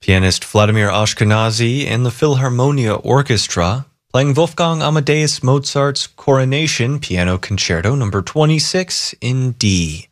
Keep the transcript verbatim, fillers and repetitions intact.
Pianist Vladimir Ashkenazy and the Philharmonia Orchestra playing Wolfgang Amadeus Mozart's Coronation Piano Concerto number twenty-six in D.